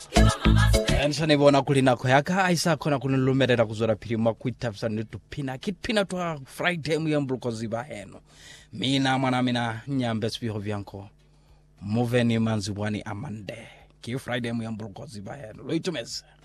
Ensani bona kulina khoyaka aisa khona kunulumerera kuzora phiri makuitapsa netupina kitpina twa Friday muyambulukozi baheno mina mwana mina nyambe spiho vyanko moveni manzibwani amande ki Friday muyambulukozi baheno loitumeza